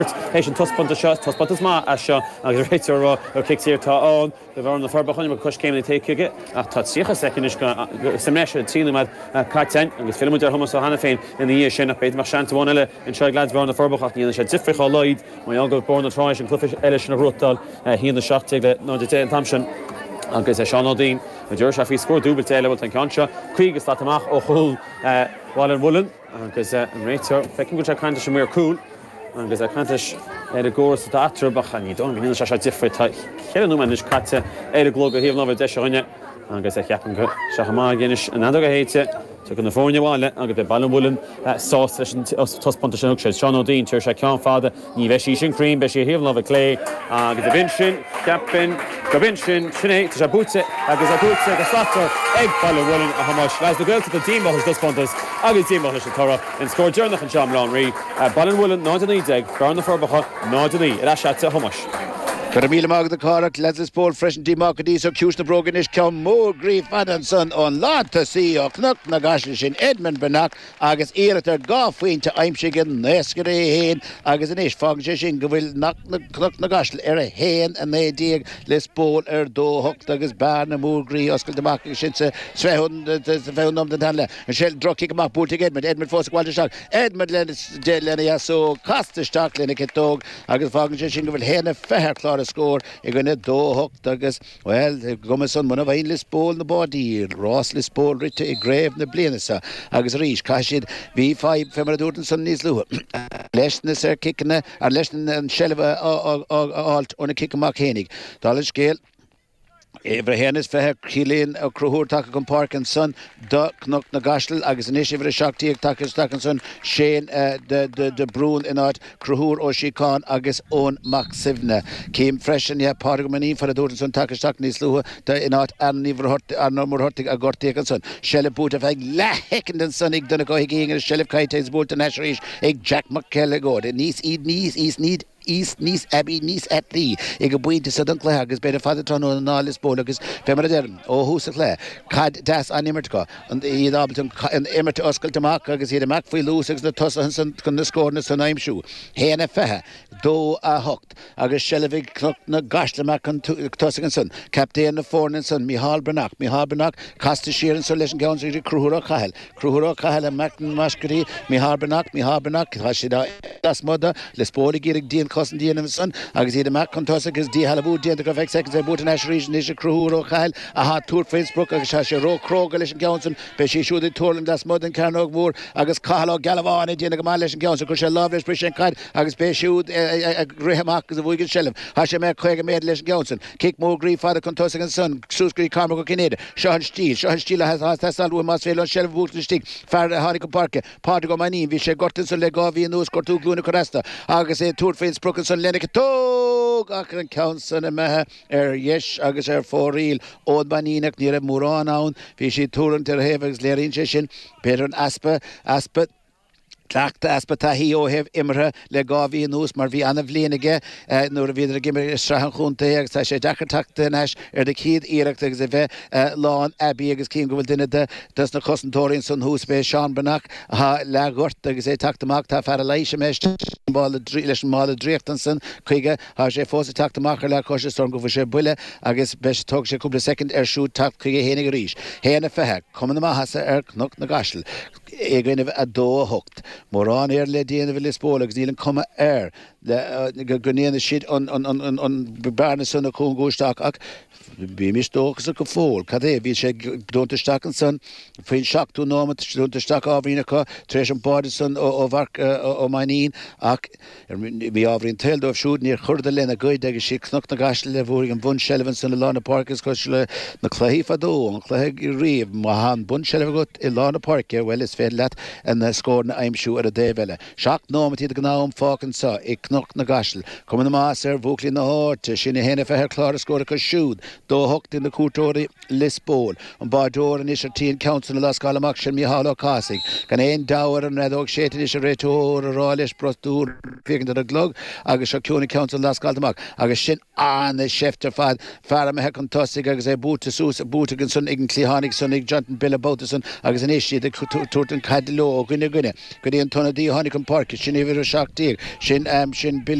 Hééis an tuspónta seo tuspótas má a seo agus réitear ar kictíir tá an go bhar na forbachan mar cos céimna téige ach tá tíocha secis sem meis tína mar caiin agus filmú ar thomas hana féin in í sin nach beit mar seanhile in se glad bhar na forbachach íonna sé difriá leid mai an go borna tráis an clufi eile na rutal híon na seachtaigh nó de an tamsin agus é Seanádín a dúir se fhí scór dúbal téile an ceanse chuigus tá amach ó chuúil bháil an bhulan agus an réitear fecinn go caiinte sem mé cool agus cantas a ggóras atrabach a ní don gníon se difriid cheanú is caite a glóga híomh nóbh de seine agus ceapan go se má ggéis an a héite tu go na fórneháile agus be ballbúlan sás tospónta sin sé Seanádín tuir se ceán fáda ní bheith sí sin crín be sé híomh nóbh lé agus a bhin sin ceapin go bhin sin sinné tá sé búte agus a búte go slatar ag ballbúlan a hamáis leis do goilta go tímachas tospóntas agus tímachas se torra in scór dearnach an seamlán rí ballbúlan nádaní ag gar na forbacha nádaní a seite hamáis. Gur míle mág de carach le is ból freisin díachchadí so ciús na brogan is ce mór gríomh fadanson ón láta sí ó cnuc na gasisi sin Edmund Bernach agus iartar gáfuointe aimsigin nescar é héin agus inis fágan sé sin go bhfuil cnuc na gasil ar a héin a nédíag les ból ar dóhocht agus bear na mór grí oscail deach sin sa fehunnom den tanle an sé droci amach búltaigh Edmund fós gháilte seach Edmund lena so castasteach lena cetóg agus fágan sé sin go bhfuil héna fetheir chlár scór I gine dóhocht agus well gomason muna bhain lis ból na bádí Ross lis ból rite I gréibh na blianasa agus ríis caiisiad bhí 5 femarútan san níos luha leisna ar kicna ar leisna an sellh ált óna kick amach hénig dála scéal Ébre hénas fethe chilíonn a cruthúr take an park an son do cnoc na gastal agus an isisi bhre seachtaíag take an son Shane de brún in áit cruthúr ó Síocháin agus ón mac sibhne. Céim freisin páda go maní far a dúirt an son take níos luha in áit anmór hortig a gortaíag an son. Sellh bút a bheith lehecin an son ag donna go higéing ar sellh caiitéis bút an eisiréis ag Jack McKelligod. Níos níd níos Abbey níos Atlí ag go buinte sa don cléthe agus beidir fada trán ó nális ból agus femar a derm ó hús a clé cad das an imirt go an iad ábaltum an imirt oscailt amach agus iad amach faoi lús agus na tosa san chun na scórna san aimsú héana fethe dó a hocht agus sellhig cnoc na gaslamach an tosa an san captéan na fórnan san Micheál Bernach casta síran so leis an gceann sig cruthúrá caithil a macn mascarí Micheál Bernach tá si das moda les bóla gírig díon cosan díanam san agus iad amach chun tosa agus dí halabú díanta go bheith seconds a bút an eisirísin is a cruthúrá caithil a há túr Facebook agus se rócróga leis an gceann san be sí siúd túlan das mod an carnóg mór agus cailá galháin díana go má leis an gceann san chu sé láh leis bris an caiid agus be siúd a grihamach agus a bhuiigin sellh há sé me chuige méad leis an gceann san kick mór grí fada chun tosa an san súsgurí carmar go cinéide sean stíl a tesalú más féil an sellh bút an stig fer hánig go parke páda go maní bhí sé gortan san le gáhí nús gortú glúna choresta agus é túr féin sprucan san lena tóg ach an ceann san a methe yes agus fóríl ód baníach ní a mórrán ann bhí sé túran ar héfagus léiríonn sé sin Peter an aspa Tlaachta aspa hí ó heh imre le gáhí nús mar bhí anna bhléanaige nuair a bhíidir gimir strahan chunta agus tá sé dechar tata neis de cíad íireachta agus a bheith lán Abbey agus cín go bhfuil duine dus na cosantóirín san hús bé Seán Bernach le gort agus é tataach tá fer a leiise meis leis mála dríochtan san chuige há sé fósa tataach le cos storm go bhfuil sé buile agus beis tug sé cúpla second siú tak chuige hénig ríis. Héana fethe cuman na maithasa cnoc na gastal éigeanamh a dóhocht. Mórrán le déanamh lis ból agus dílan cuma go gnéana siad an bearna sanna chun gúisteach ach bí mis dóchas a go fól cad é bhí sé dúntasteach an san faoin seachtú nóma dúntasteach ábhrínacha tréis an báda san ó bharc ó maín ach bhí ábhrín teildómh siúd níor churda lena goid agus sí cnoc na gastal le bhúigh an bun sellhan san Lána Parkas cos le na chluí fadó an chluigh riomh má an bun sellh go I Lána Parke well is féad leat an scór na aimsú ar a déhile. Seach nómatí go ná fácan sa I cnoc na gastal cuman na más ar bhúclí na háirte sinna héna fethir chlár a scóra go siúd dóhocht in na cútóirí Lisbón an bádóir an is tíon council na lascáil amach sin Micheál Ó Cásig gan éon dáhar an radóg sétain is a réitóir a rá leis brosúr fégan a glog agus se ciúna council lascáil amach agus sin an shifter fad far me hekon tosig agus búta sús búta gan sun igen clihánig sun ig Jonathan Bill Boutason agus an éisi de tuairtan cadló gunne go dí an tonna dí hánig an park sin idir a seachtír sin Billy